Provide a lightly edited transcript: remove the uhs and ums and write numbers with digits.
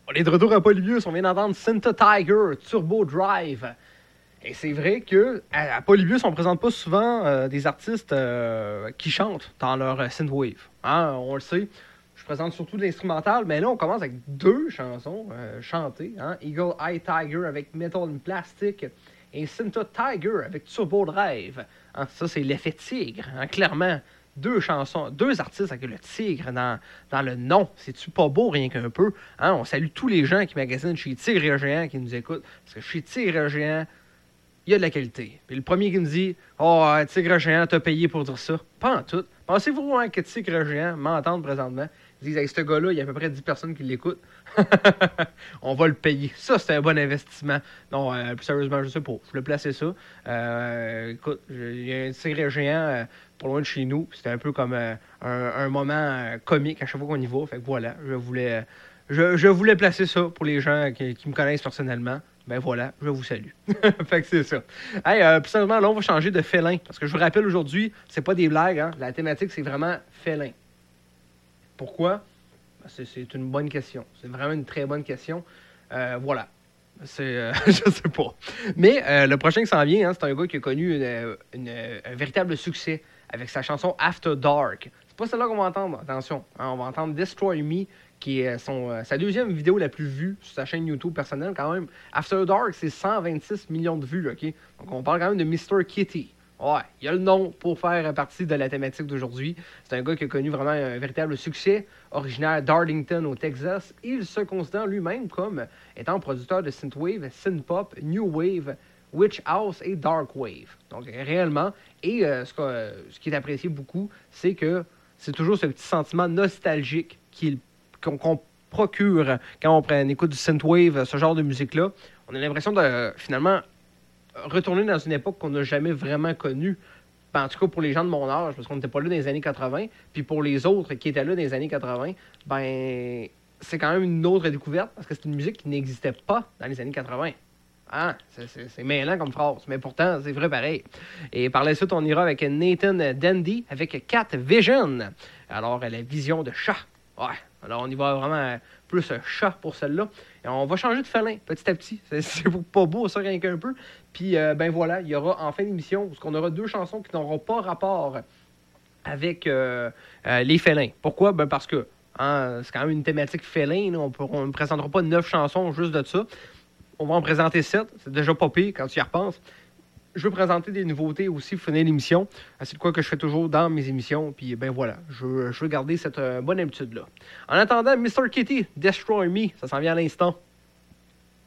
On est de retour à Polybius, on vient d'entendre Synth Tiger, Turbo Drive. Et c'est vrai qu'à Polybius, on ne présente pas souvent des artistes qui chantent dans leur synthwave. Hein, on le sait, je présente surtout de l'instrumental, mais là, on commence avec deux chansons chantées. Hein, Eagle Eye Tiger avec Metal and Plastic et Synth Tiger avec Turbo Drive. Hein, ça, c'est l'effet tigre, hein, clairement. Deux chansons, deux artistes avec le tigre dans le nom. C'est-tu pas beau rien qu'un peu? Hein, on salue tous les gens qui magasinent chez Tigre Géant qui nous écoutent. Parce que chez Tigre Géant, il y a de la qualité. Puis le premier qui me dit « Oh, Tigre Géant t'a payé pour dire ça. » Pas en tout. Pensez-vous hein, que Tigre Géant m'entende présentement? Ils disent hey, « Ce gars-là, il y a à peu près 10 personnes qui l'écoutent. On va le payer. » Ça, c'est un bon investissement. Non, plus sérieusement, je sais pas. Je voulais placer ça. Écoute, il y a un Tigre Géant pas loin de chez nous. C'était un peu comme un moment comique à chaque fois qu'on y va. Fait que voilà, je voulais placer ça pour les gens qui me connaissent personnellement. Ben voilà, je vous salue. Fait que c'est ça. Hey, plus sérieusement, là, on va changer de félin. Parce que je vous rappelle aujourd'hui, c'est pas des blagues, hein. La thématique, c'est vraiment félin. Pourquoi? Ben, c'est une bonne question. C'est vraiment une très bonne question. Voilà. C'est, je sais pas. Mais le prochain qui s'en vient, hein, c'est un gars qui a connu un véritable succès avec sa chanson After Dark. C'est pas celle-là qu'on va entendre, attention. Hein, on va entendre Destroy Me, qui est sa deuxième vidéo la plus vue sur sa chaîne YouTube personnelle quand même. After Dark, c'est 126 millions de vues, OK? Donc on parle quand même de Mr. Kitty. Ouais, il y a le nom pour faire partie de la thématique d'aujourd'hui. C'est un gars qui a connu vraiment un véritable succès, originaire d'Arlington au Texas. Il se considère lui-même comme étant producteur de synthwave, synthpop, new wave, witch house et dark wave. Donc réellement, et ce qui est apprécié beaucoup, c'est que c'est toujours ce petit sentiment nostalgique qu'on procure quand on écoute du synthwave, ce genre de musique-là. On a l'impression de finalement retourner dans une époque qu'on n'a jamais vraiment connue. Ben, en tout cas, pour les gens de mon âge, parce qu'on n'était pas là dans les années 80, puis pour les autres qui étaient là dans les années 80, ben, c'est quand même une autre découverte, parce que c'est une musique qui n'existait pas dans les années 80. Ah, c'est mêlant comme phrase, mais pourtant, c'est vrai pareil. Et par la suite, on ira avec Nathan Dandy, avec Cat Vision. Alors, la vision de chat. Ouais, alors on y va vraiment plus chat pour celle-là. Et on va changer de félin petit à petit. C'est pas beau ça, rien qu'un peu. Puis, ben voilà, il y aura en fin d'émission, parce qu'on aura deux chansons qui n'auront pas rapport avec les félins. Pourquoi? Ben parce que hein, c'est quand même une thématique félin. Là. On ne présentera pas 9 chansons juste de ça. On va en présenter 7. C'est déjà pas pire quand tu y repenses. Je veux présenter des nouveautés aussi pour finir l'émission. C'est de quoi que je fais toujours dans mes émissions. Puis ben voilà, je veux garder cette bonne habitude-là. En attendant, Mr. Kitty, Destroy Me, ça s'en vient à l'instant.